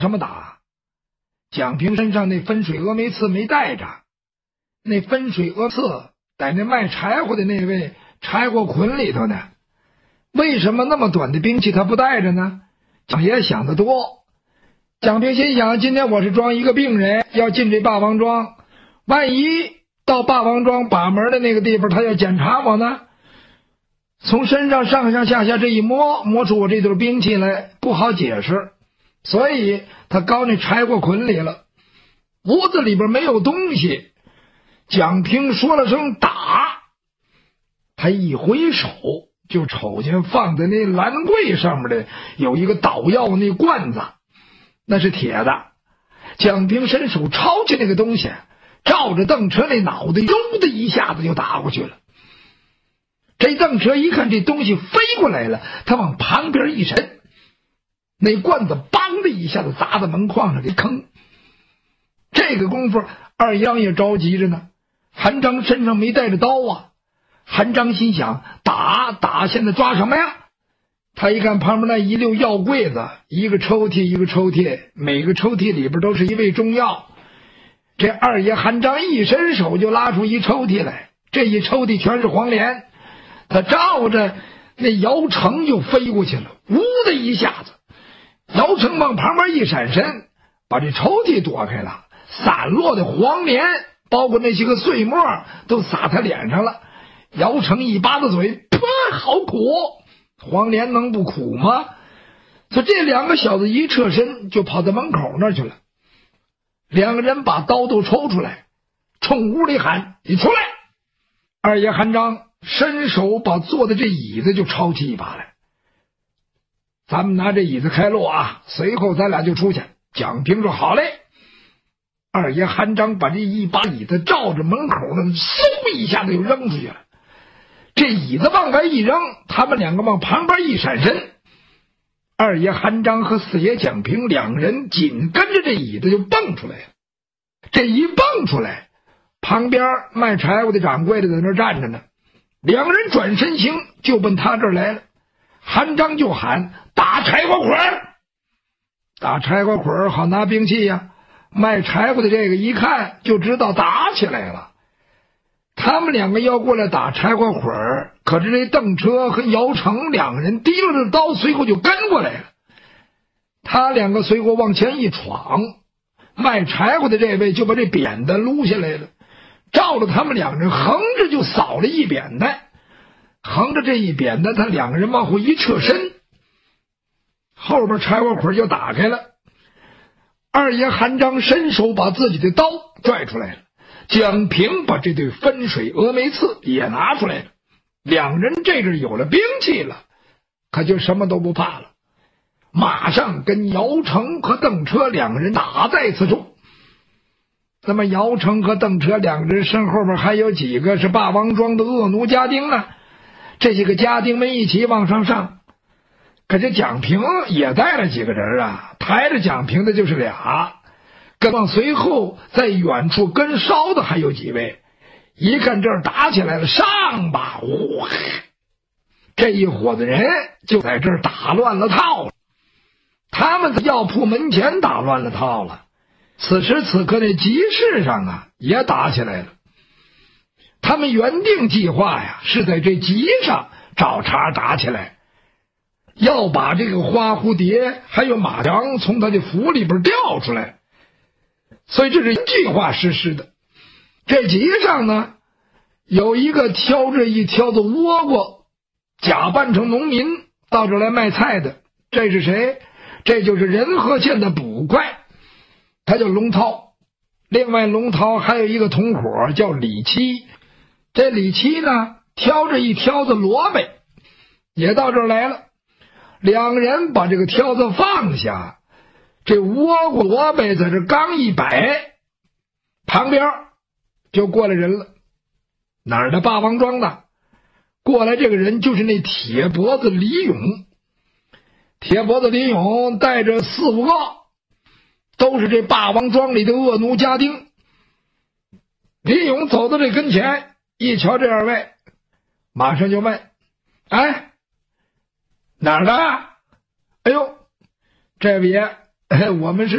什么打？蒋平身上那分水峨眉刺没带着，那分水峨刺在那卖柴火的那位柴火捆里头呢。为什么那么短的兵器他不带着呢？蒋爷想得多。蒋平心想，今天我是装一个病人，要进这霸王庄，万一到霸王庄把门的那个地方他要检查我呢，从身上上上下下这一摸出我这对兵器来，不好解释。所以他搞那柴火捆里了。屋子里边没有东西，蒋平说了声打，他一挥手就瞅见放在那栏柜上面的有一个捣药那罐子，那是铁的。蒋平伸手抄起那个东西，照着邓车那脑袋，嗖的一下子就打过去了。这邓车一看这东西飞过来了，他往旁边一闪，那罐子梆的一下子砸在门框上，给坑。这个功夫二爷也着急着呢，韩章身上没带着刀啊。韩章心想，打现在抓什么呀？他一看旁边那一溜药柜子，一个抽屉一个抽屉，每个抽屉里边都是一味中药。这二爷韩章一伸手就拉出一抽屉来，这一抽屉全是黄连。他照着那姚成就飞过去了，呜的一下子，姚成往旁边一闪身，把这抽屉躲开了，散落的黄连包括那些个碎末都洒他脸上了。姚成一巴子嘴，噗，好苦！黄连能不苦吗？所以这两个小子一侧身就跑到门口那去了。两个人把刀都抽出来，冲屋里喊：“你出来！”二爷韩章伸手把坐的这椅子就抄起一把来，咱们拿这椅子开路啊，随后咱俩就出去。蒋平说：“好嘞。”二爷韩章把这一把椅子照着门口呢，嗖一下子就扔出去了。这椅子往外一扔，他们两个往旁边一闪身，二爷韩章和四爷蒋平两人紧跟着这椅子就蹦出来了。这一蹦出来，旁边卖柴火的掌柜的在那站着呢，两个人转身行就奔他这儿来了。韩章就喊：“打柴火捆！”打柴火捆好拿兵器呀。卖柴火的这个一看就知道打起来了。他们两个要过来打柴火捆，可是这邓车和姚成两个人提溜着刀随后就跟过来了。他两个随后往前一闯，卖柴火的这位就把这扁担撸下来了，照着他们两人横着就扫了一扁担。横着这一扁担，他两个人往后一侧身，后边柴火捆就打开了。二爷韩章伸手把自己的刀拽出来了，蒋平把这对分水峨眉刺也拿出来了。两人这阵有了兵器了，可就什么都不怕了，马上跟姚成和邓车两个人打在此处。那么姚成和邓车两个人身后边还有几个是霸王庄的恶奴家丁呢，这些个家丁们一起往上。可这蒋平也带了几个人啊，抬着蒋平的就是俩，更往随后在远处跟梢的还有几位。一看这儿打起来了，上吧！这一伙子人就在这儿打乱了套了。他们在药铺门前打乱了套了。此时此刻那集市上啊也打起来了。他们原定计划呀是在这集上找茬打起来，要把这个花蝴蝶还有马良从他的府里边调出来，所以这是计划实施的。这集上呢有一个挑着一挑子倭瓜，假扮成农民到这来卖菜的，这是谁？这就是仁和县的捕快，他叫龙涛。另外龙涛还有一个同伙叫李七，这李七呢挑着一挑子萝卜也到这儿来了。两个人把这个挑子放下，这倭瓜萝卜在这刚一摆，旁边就过来人了。哪儿的？霸王庄的。过来这个人就是那铁脖子李勇。铁脖子李勇带着4、5个，都是这霸王庄里的恶奴家丁。李勇走到这跟前，一瞧这二位，马上就问：“哎，哪儿的？哎呦，这位爷，我们是